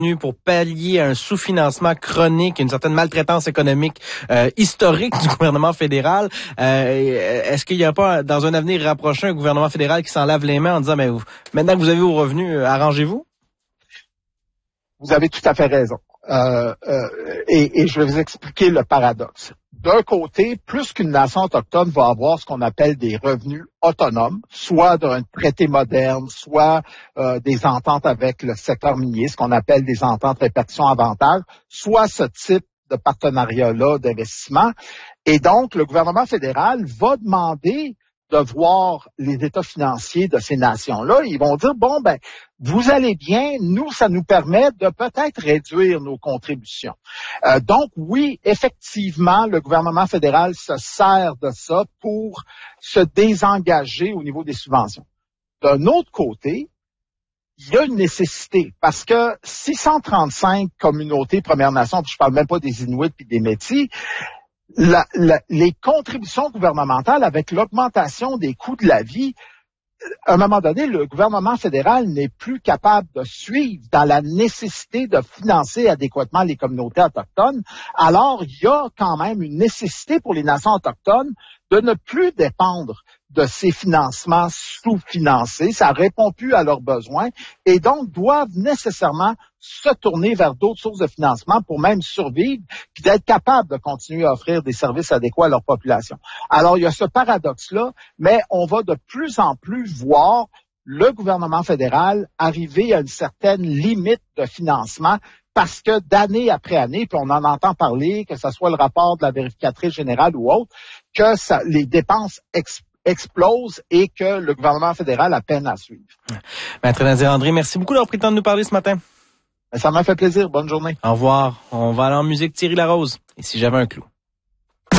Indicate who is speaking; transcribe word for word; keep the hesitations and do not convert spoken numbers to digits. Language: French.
Speaker 1: pour pallier un sous-financement chronique, une certaine maltraitance économique euh, historique du gouvernement fédéral. Euh, est-ce qu'il n'y a pas, dans un avenir rapproché, un gouvernement fédéral qui s'en lave les mains en disant, mais vous, maintenant que vous avez vos revenus, euh, arrangez-vous?
Speaker 2: Vous avez tout à fait raison. Euh, euh, et, et je vais vous expliquer le paradoxe. D'un côté, plus qu'une nation autochtone va avoir ce qu'on appelle des revenus autonomes, soit d'un traité moderne, soit euh, des ententes avec le secteur minier, ce qu'on appelle des ententes répartition-avantage, soit ce type de partenariat-là d'investissement. Et donc, le gouvernement fédéral va demander de voir les états financiers de ces nations-là. Ils vont dire, bon, ben, vous allez bien, nous, ça nous permet de peut-être réduire nos contributions. Euh, donc, oui, effectivement, le gouvernement fédéral se sert de ça pour se désengager au niveau des subventions. D'un autre côté, il y a une nécessité, parce que six cent trente-cinq communautés Premières Nations, puis je parle même pas des Inuits puis des Métis, La, la, les contributions gouvernementales avec l'augmentation des coûts de la vie, à un moment donné, le gouvernement fédéral n'est plus capable de suivre dans la nécessité de financer adéquatement les communautés autochtones. Alors, il y a quand même une nécessité pour les nations autochtones de ne plus dépendre de ces financements sous-financés. Ça répond plus à leurs besoins et donc doivent nécessairement se tourner vers d'autres sources de financement pour même survivre puis d'être capables de continuer à offrir des services adéquats à leur population. Alors, il y a ce paradoxe-là, mais on va de plus en plus voir le gouvernement fédéral arriver à une certaine limite de financement parce que d'année après année, puis on en entend parler, que ce soit le rapport de la vérificatrice générale ou autre, que ça, les dépenses explosent explose et que le gouvernement fédéral a peine à suivre.
Speaker 1: Maître Nadir-André, merci beaucoup d'avoir pris le temps de nous parler ce matin.
Speaker 2: Ça m'a fait plaisir. Bonne journée.
Speaker 1: Au revoir. On va aller en musique Thierry Larose. Et si j'avais un clou.